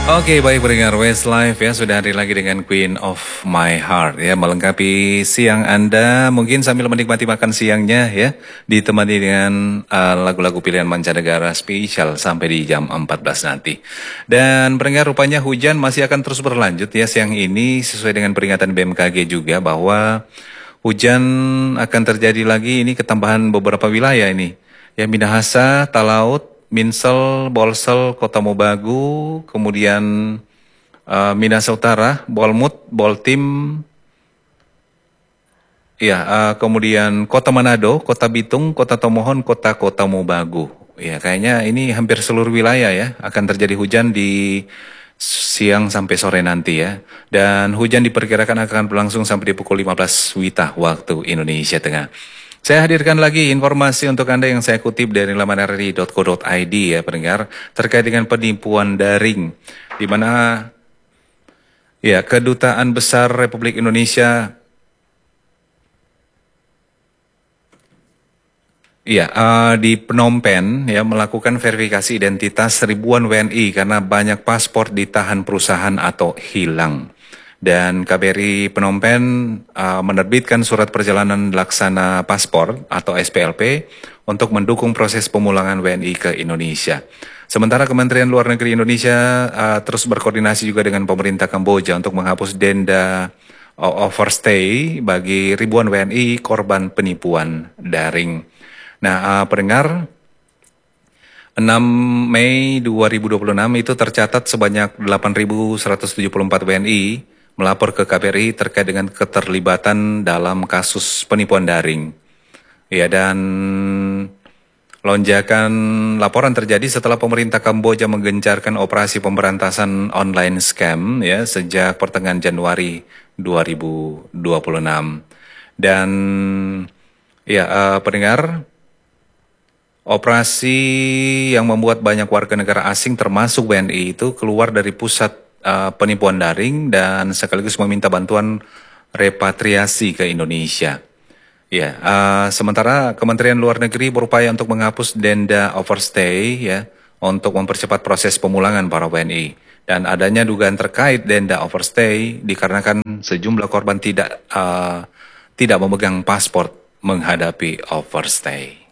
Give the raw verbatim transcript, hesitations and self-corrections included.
Oke, baik pendengar Westlife ya, sudah hadir lagi dengan Queen of My Heart ya, melengkapi siang Anda mungkin sambil menikmati makan siangnya ya, ditemani dengan uh, lagu-lagu pilihan mancanegara spesial sampai di jam empat belas nanti. Dan pendengar, rupanya hujan masih akan terus berlanjut ya siang ini sesuai dengan peringatan B M K G juga bahwa hujan akan terjadi lagi, ini ketambahan beberapa wilayah ini. Ya, Minahasa, Talaut, Minsel, Bolsel, Kota Mobagu, kemudian uh, Minahasa Utara, Bolmut, Boltim, ya, uh, kemudian Kota Manado, Kota Bitung, Kota Tomohon, Kota Kota Mobagu. Ya, kayaknya ini hampir seluruh wilayah ya akan terjadi hujan di siang sampai sore nanti ya. Dan hujan diperkirakan akan berlangsung sampai di pukul lima belas WITA waktu Indonesia Tengah. Saya hadirkan lagi informasi untuk Anda yang saya kutip dari laman r r i dot co dot i d ya pendengar, terkait dengan penipuan daring, di mana ya Kedutaan Besar Republik Indonesia ya uh, di Phnom Penh ya melakukan verifikasi identitas ribuan W N I karena banyak paspor ditahan perusahaan atau hilang. Dan K B R I Phnom Penh uh, menerbitkan surat perjalanan laksana paspor atau S P L P untuk mendukung proses pemulangan W N I ke Indonesia. Sementara Kementerian Luar Negeri Indonesia uh, terus berkoordinasi juga dengan pemerintah Kamboja untuk menghapus denda uh, overstay bagi ribuan W N I korban penipuan daring. Nah, uh, pendengar, enam Mei dua ribu dua puluh enam itu tercatat sebanyak delapan ribu seratus tujuh puluh empat W N I melapor ke K B R I terkait dengan keterlibatan dalam kasus penipuan daring. Ya, dan lonjakan laporan terjadi setelah pemerintah Kamboja menggencarkan operasi pemberantasan online scam ya sejak pertengahan Januari dua ribu dua puluh enam. Dan ya uh, pendengar, operasi yang membuat banyak warga negara asing termasuk W N I itu keluar dari pusat uh, penipuan daring dan sekaligus meminta bantuan repatriasi ke Indonesia. Ya, uh, sementara Kementerian Luar Negeri berupaya untuk menghapus denda overstay ya untuk mempercepat proses pemulangan para W N I. Dan adanya dugaan terkait denda overstay dikarenakan sejumlah korban tidak uh, tidak memegang paspor menghadapi overstay.